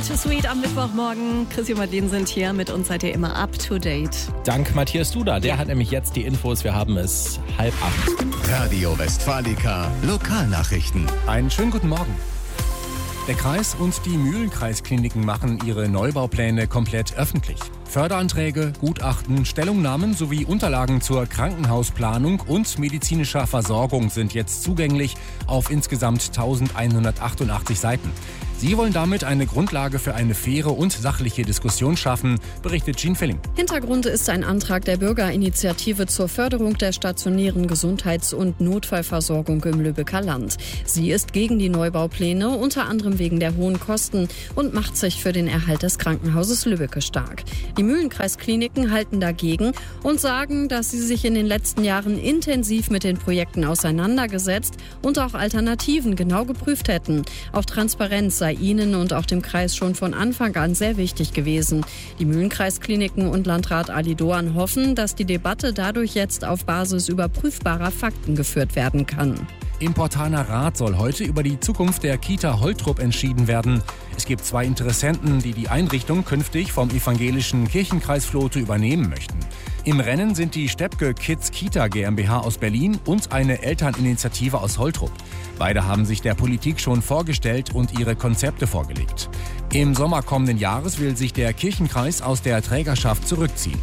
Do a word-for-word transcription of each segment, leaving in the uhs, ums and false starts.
Too Sweet am Mittwochmorgen. Chrissy und Madeleine sind hier. Mit uns seid ihr immer up to date. Dank Matthias Duda. Der hat nämlich jetzt die Infos. Wir haben es halb acht. Radio Westfalica Lokalnachrichten. Einen schönen guten Morgen. Der Kreis und die Mühlenkreiskliniken machen ihre Neubaupläne komplett öffentlich. Förderanträge, Gutachten, Stellungnahmen sowie Unterlagen zur Krankenhausplanung und medizinischer Versorgung sind jetzt zugänglich auf insgesamt elfhundertachtundachtzig Seiten. Sie wollen damit eine Grundlage für eine faire und sachliche Diskussion schaffen, berichtet Jean Filling. Hintergrund ist ein Antrag der Bürgerinitiative zur Förderung der stationären Gesundheits- und Notfallversorgung im Lübecker Land. Sie ist gegen die Neubaupläne, unter anderem wegen der hohen Kosten, und macht sich für den Erhalt des Krankenhauses Lübbecke stark. Die Mühlenkreiskliniken halten dagegen und sagen, dass sie sich in den letzten Jahren intensiv mit den Projekten auseinandergesetzt und auch Alternativen genau geprüft hätten. Auch Transparenz sei ihnen und auch dem Kreis schon von Anfang an sehr wichtig gewesen. Die Mühlenkreiskliniken und Landrat Ali Doan hoffen, dass die Debatte dadurch jetzt auf Basis überprüfbarer Fakten geführt werden kann. Im Portaner Rat soll heute über die Zukunft der Kita Holtrup entschieden werden. Es gibt zwei Interessenten, die die Einrichtung künftig vom evangelischen Kirchenkreis Vlothe übernehmen möchten. Im Rennen sind die Steppke Kids Kita GmbH aus Berlin und eine Elterninitiative aus Holtrup. Beide haben sich der Politik schon vorgestellt und ihre Konzepte vorgelegt. Im Sommer kommenden Jahres will sich der Kirchenkreis aus der Trägerschaft zurückziehen.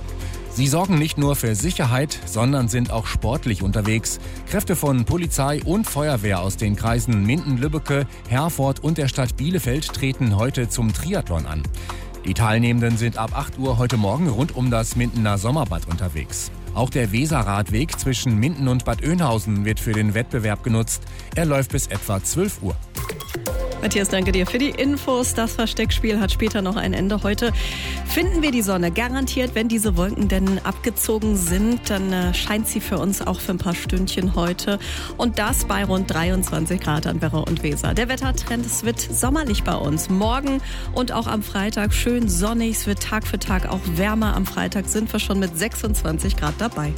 Sie sorgen nicht nur für Sicherheit, sondern sind auch sportlich unterwegs. Kräfte von Polizei und Feuerwehr aus den Kreisen Minden, Lübbecke, Herford und der Stadt Bielefeld treten heute zum Triathlon an. Die Teilnehmenden sind ab acht Uhr heute Morgen rund um das Mindener Sommerbad unterwegs. Auch der Weserradweg zwischen Minden und Bad Oeynhausen wird für den Wettbewerb genutzt. Er läuft bis etwa zwölf Uhr. Matthias, danke dir für die Infos. Das Versteckspiel hat später noch ein Ende. Heute finden wir die Sonne. Garantiert, wenn diese Wolken denn abgezogen sind, dann äh, scheint sie für uns auch für ein paar Stündchen heute. Und das bei rund dreiundzwanzig Grad an Werra und Weser. Der Wettertrend, es wird sommerlich bei uns. Morgen und auch am Freitag schön sonnig. Es wird Tag für Tag auch wärmer. Am Freitag sind wir schon mit sechsundzwanzig Grad dabei.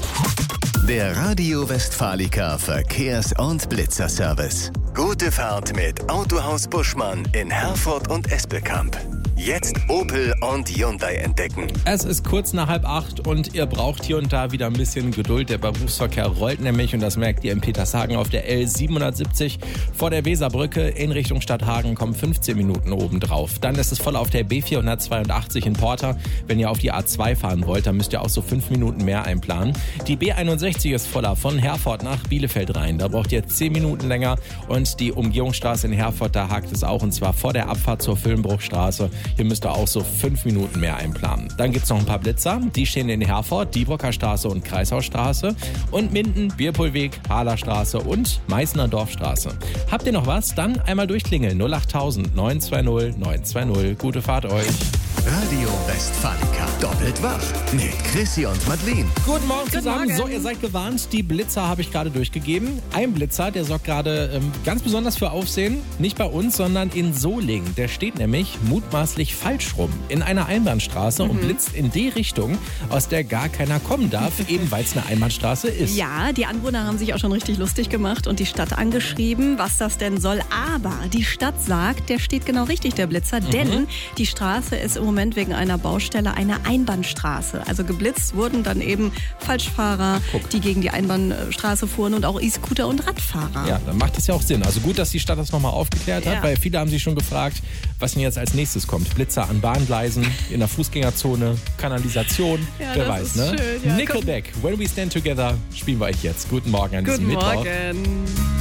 Der Radio Westfalica Verkehrs- und Blitzerservice. Gute Fahrt mit Autohaus Buschmann in Herford und Espelkamp. Jetzt Opel und Hyundai entdecken. Es ist kurz nach halb acht und ihr braucht hier und da wieder ein bisschen Geduld. Der Berufsverkehr rollt nämlich und das merkt ihr in Petershagen auf der L siebenhundertsiebzig. Vor der Weserbrücke in Richtung Stadthagen kommen fünfzehn Minuten oben drauf. Dann ist es voll auf der B vierhundertzweiundachtzig in Porter. Wenn ihr auf die A zwei fahren wollt, dann müsst ihr auch so fünf Minuten mehr einplanen. Die B einundsechzig ist voller von Herford nach Bielefeld rein. Da braucht ihr zehn Minuten länger und die Umgehungsstraße in Herford, da hakt es auch und zwar vor der Abfahrt zur Füllenbruchstraße. Hier müsst ihr auch so fünf Minuten mehr einplanen. Dann gibt es noch ein paar Blitzer. Die stehen in Herford, Diebrocker Straße und Kreishausstraße. Und Minden, Bierpohlweg, Halerstraße und Meißner Dorfstraße. Habt ihr noch was? Dann einmal durchklingeln. null achttausend neun zwei null neun zwei null. Gute Fahrt euch. Radio Westfalica. Doppelt wach mit Chrissy und Madeleine. Guten Morgen Guten zusammen. Morgen. So, ihr seid gewarnt. Die Blitzer habe ich gerade durchgegeben. Ein Blitzer, der sorgt gerade ähm, ganz besonders für Aufsehen. Nicht bei uns, sondern in Solingen. Der steht nämlich mutmaßlich falsch rum in einer Einbahnstraße mhm. und blitzt in die Richtung, aus der gar keiner kommen darf, eben weil es eine Einbahnstraße ist. Ja, die Anwohner haben sich auch schon richtig lustig gemacht und die Stadt angeschrieben, was das denn soll. Aber die Stadt sagt, der steht genau richtig, der Blitzer, mhm. denn die Straße ist im Moment wegen einer Baustelle eine Einbahnstraße. Also geblitzt wurden dann eben Falschfahrer, Guck. die gegen die Einbahnstraße fuhren und auch E-Scooter und Radfahrer. Ja, dann macht das ja auch Sinn. Also gut, dass die Stadt das nochmal aufgeklärt hat, Ja. weil viele haben sich schon gefragt, was denn jetzt als nächstes kommt. Blitzer an Bahngleisen, in der Fußgängerzone, Kanalisation, Ja, wer das weiß, ist ne? schön, ja. Nickelback, When We Stand Together, spielen wir euch jetzt. Guten Morgen an diesem Guten Mittwoch. Morgen.